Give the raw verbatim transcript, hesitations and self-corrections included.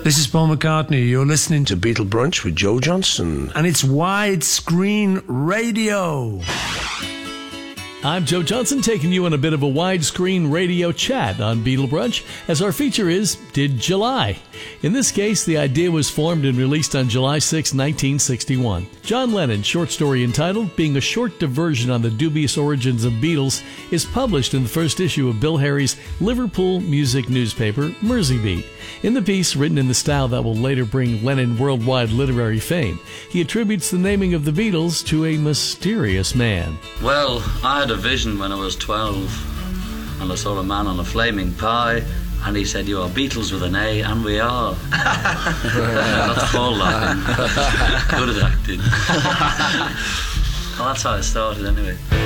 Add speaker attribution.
Speaker 1: This is Paul McCartney. You're listening to
Speaker 2: Beatle Brunch with Joe Johnston.
Speaker 1: And it's widescreen radio.
Speaker 3: I'm Joe Johnson, taking you on a bit of a widescreen radio chat on Beatle Brunch, as our feature is Did July? In this case, the idea was formed and released on July sixth, nineteen sixty-one. John Lennon's short story entitled Being a Short Diversion on the Dubious Origins of Beatles is published in the first issue of Bill Harry's Liverpool music newspaper, Merseybeat. In the piece, written in the style that will later bring Lennon worldwide literary fame, he attributes the naming of the Beatles to a mysterious man.
Speaker 4: Well, I had a vision when I was twelve, and I saw a man on a flaming pie, and he said, "You are Beatles with an A," and we are. That's Paul laughing. Good at acting. Well, that's how it started anyway.